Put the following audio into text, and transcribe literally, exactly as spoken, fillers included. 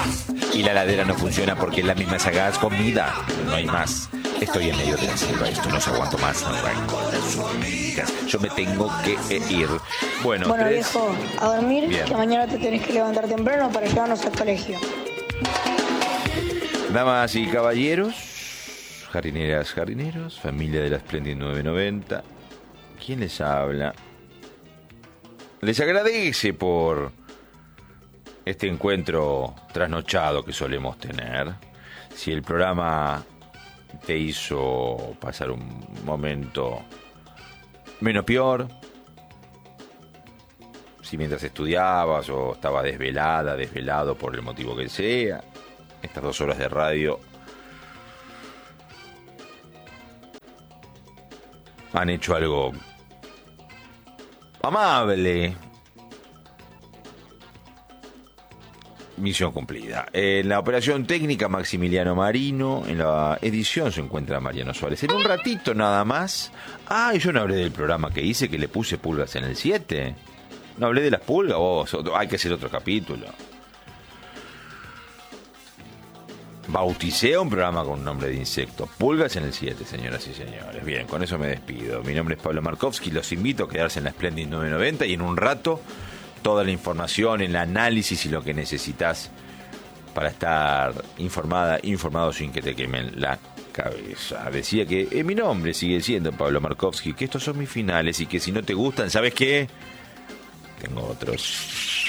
Y la heladera no funciona porque es la misma sagaz comida. No hay más. Estoy en medio de la selva, esto no se aguanto más. Yo me tengo que ir. Bueno, Bueno, tres... viejo, a dormir, Bien. que mañana te tenés que levantar temprano para llevarnos al colegio. Damas y caballeros, jarineras, jarineros, familia de la Splendid nueve noventa, ¿quién les habla? Les agradece por este encuentro trasnochado que solemos tener. Si el programa te hizo pasar un momento menos peor, si mientras estudiabas o estaba desvelada, desvelado por el motivo que sea, estas dos horas de radio han hecho algo amable. Misión cumplida. En la operación técnica, Maximiliano Marino. En la edición se encuentra Mariano Suárez. En un ratito nada más. Ah, y yo no hablé del programa que hice, que le puse pulgas en el siete. No hablé de las pulgas. Oh, hay que hacer otro capítulo. Bauticé un programa con un nombre de insecto. Pulgas en el siete, señoras y señores. Bien, con eso me despido. Mi nombre es Pablo Markovsky. Los invito a quedarse en la Splendid nueve noventa y en un rato toda la información, el análisis y lo que necesitas para estar informada, informado sin que te quemen la cabeza. Decía que eh, mi nombre sigue siendo Pablo Markovsky, que estos son mis finales y que si no te gustan, ¿sabes qué? Tengo otros.